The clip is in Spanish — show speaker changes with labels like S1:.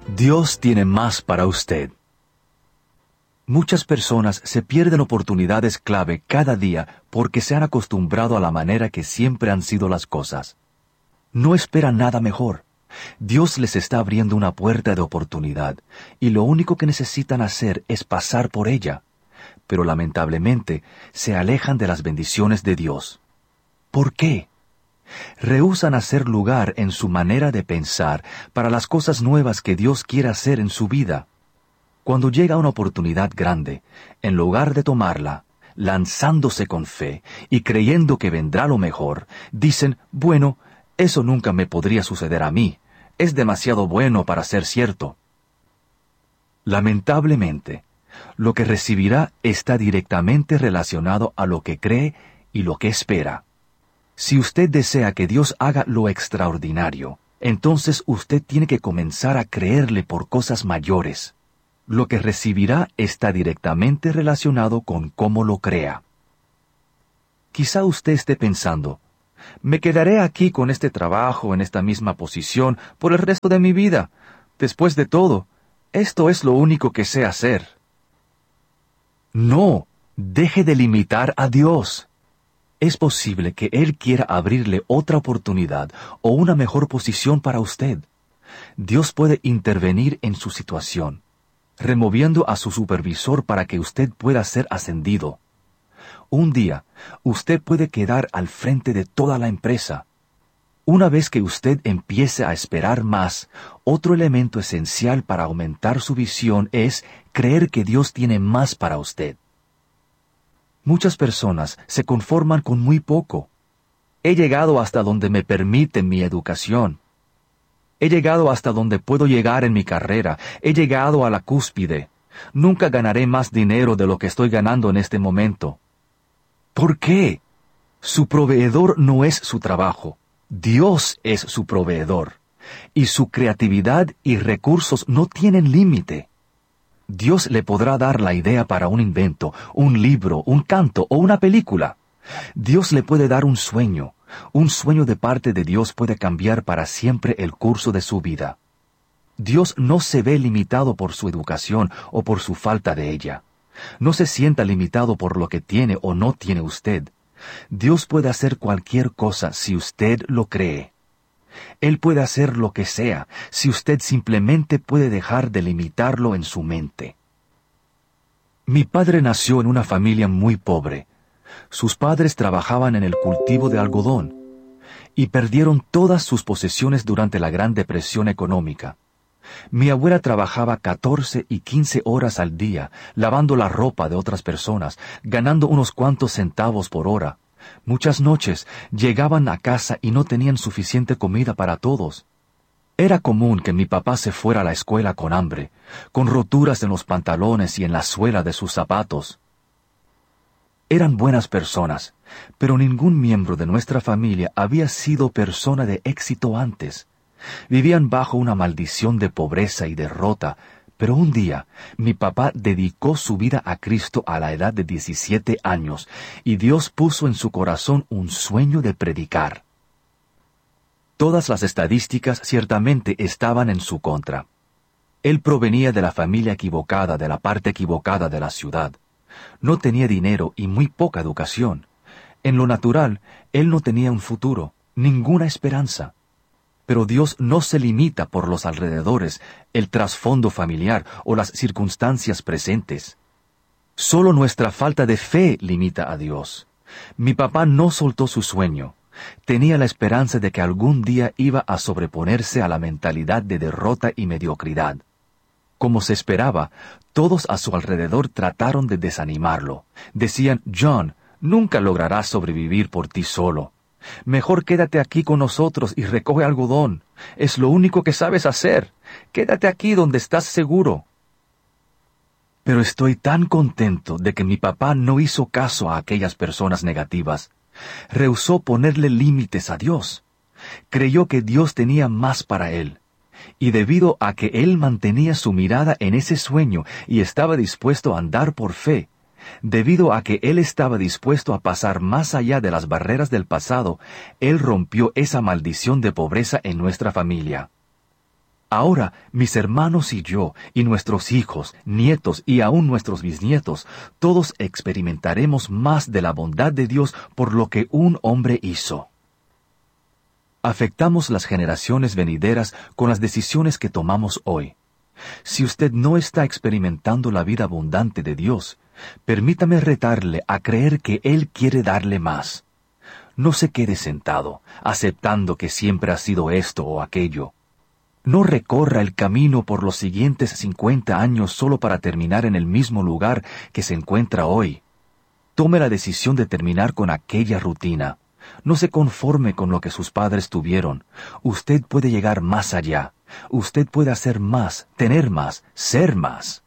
S1: Dios tiene más para usted. Muchas personas se pierden oportunidades clave cada día porque se han acostumbrado a la manera que siempre han sido las cosas. No esperan nada mejor. Dios les está abriendo una puerta de oportunidad, y lo único que necesitan hacer es pasar por ella. Pero lamentablemente, se alejan de las bendiciones de Dios. ¿Por qué? Rehúsan hacer lugar en su manera de pensar para las cosas nuevas que Dios quiere hacer en su vida. Cuando llega una oportunidad grande, en lugar de tomarla, lanzándose con fe y creyendo que vendrá lo mejor, dicen, bueno, eso nunca me podría suceder a mí. Es demasiado bueno para ser cierto. Lamentablemente, lo que recibirá está directamente relacionado a lo que cree y lo que espera. Si usted desea que Dios haga lo extraordinario, entonces usted tiene que comenzar a creerle por cosas mayores. Lo que recibirá está directamente relacionado con cómo lo crea. Quizá usted esté pensando, me quedaré aquí con este trabajo en esta misma posición por el resto de mi vida. Después de todo, esto es lo único que sé hacer. No, deje de limitar a Dios. Es posible que Él quiera abrirle otra oportunidad o una mejor posición para usted. Dios puede intervenir en su situación, removiendo a su supervisor para que usted pueda ser ascendido. Un día, usted puede quedar al frente de toda la empresa. Una vez que usted empiece a esperar más, otro elemento esencial para aumentar su visión es creer que Dios tiene más para usted. Muchas personas se conforman con muy poco. He llegado hasta donde me permite mi educación. He llegado hasta donde puedo llegar en mi carrera. He llegado a la cúspide. Nunca ganaré más dinero de lo que estoy ganando en este momento. ¿Por qué? Su proveedor no es su trabajo. Dios es su proveedor. Y su creatividad y recursos no tienen límite. Dios le podrá dar la idea para un invento, un libro, un canto o una película. Dios le puede dar un sueño. Un sueño de parte de Dios puede cambiar para siempre el curso de su vida. Dios no se ve limitado por su educación o por su falta de ella. No se sienta limitado por lo que tiene o no tiene usted. Dios puede hacer cualquier cosa si usted lo cree. Él puede hacer lo que sea si usted simplemente puede dejar de limitarlo en su mente. Mi padre nació en una familia muy pobre. Sus padres trabajaban en el cultivo de algodón y perdieron todas sus posesiones durante la Gran Depresión económica. Mi abuela trabajaba 14 y 15 horas al día, lavando la ropa de otras personas, ganando unos cuantos centavos por hora. Muchas noches llegaban a casa y no tenían suficiente comida para todos. Era común que mi papá se fuera a la escuela con hambre, con roturas en los pantalones y en la suela de sus zapatos. Eran buenas personas, pero ningún miembro de nuestra familia había sido persona de éxito antes. Vivían bajo una maldición de pobreza y derrota, pero un día mi papá dedicó su vida a Cristo a la edad de 17 años, y Dios puso en su corazón un sueño de predicar. Todas las estadísticas ciertamente estaban en su contra. Él provenía de la familia equivocada, de la parte equivocada de la ciudad. No tenía dinero y muy poca educación. En lo natural, él no tenía un futuro, ninguna esperanza. Pero Dios no se limita por los alrededores, el trasfondo familiar o las circunstancias presentes. Solo nuestra falta de fe limita a Dios. Mi papá no soltó su sueño. Tenía la esperanza de que algún día iba a sobreponerse a la mentalidad de derrota y mediocridad. Como se esperaba, todos a su alrededor trataron de desanimarlo. Decían, John, nunca lograrás sobrevivir por ti solo. Mejor quédate aquí con nosotros y recoge algodón. Es lo único que sabes hacer. Quédate aquí donde estás seguro. Pero estoy tan contento de que mi papá no hizo caso a aquellas personas negativas. Rehusó ponerle límites a Dios. Creyó que Dios tenía más para él. Y debido a que él mantenía su mirada en ese sueño y estaba dispuesto a andar por fe, debido a que él estaba dispuesto a pasar más allá de las barreras del pasado, él rompió esa maldición de pobreza en nuestra familia. Ahora, mis hermanos y yo, y nuestros hijos, nietos y aún nuestros bisnietos, todos experimentaremos más de la bondad de Dios por lo que un hombre hizo. Afectamos las generaciones venideras con las decisiones que tomamos hoy. Si usted no está experimentando la vida abundante de Dios, permítame retarle a creer que Él quiere darle más. No se quede sentado, aceptando que siempre ha sido esto o aquello. No recorra el camino por los siguientes 50 años solo para terminar en el mismo lugar que se encuentra hoy. Tome la decisión de terminar con aquella rutina. No se conforme con lo que sus padres tuvieron. Usted puede llegar más allá. Usted puede hacer más, tener más, ser más.